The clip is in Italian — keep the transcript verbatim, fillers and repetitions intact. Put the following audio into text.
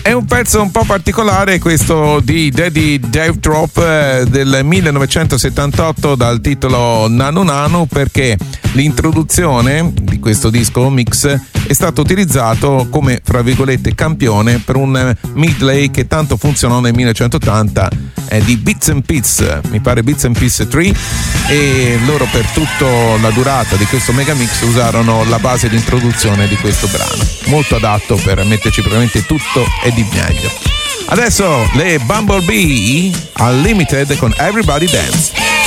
È un pezzo un po' particolare questo di Daddy Dave Drop eh, del millenovecentosettantotto dal titolo Nanu Nanu, perché l'introduzione di questo disco mix è stato utilizzato come, fra virgolette, campione per un medley che tanto funzionò nel millenovecentottanta eh, di Bits and Pits, mi pare Bits and Pits tre, e loro per tutta la durata di questo mega mix usarono la base di introduzione di questo brano, molto adatto per metterci praticamente tutto e di meglio. Adesso le Bumblebee Unlimited con Everybody Dance.